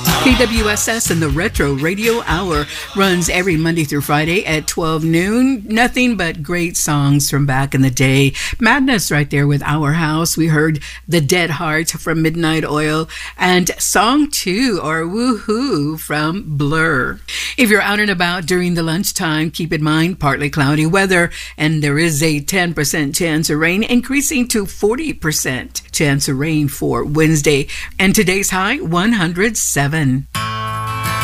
KWSS and the Retro Radio Hour runs every Monday through Friday at 12 noon. Nothing but great songs from back in the day. Madness right there with Our House. We heard The Dead Heart from Midnight Oil and Song 2 or Woohoo from Blur. If you're out and about during the lunchtime, keep in mind partly cloudy weather and there is a 10% chance of rain, increasing to 40% chance of rain for Wednesday. And today's high, 107.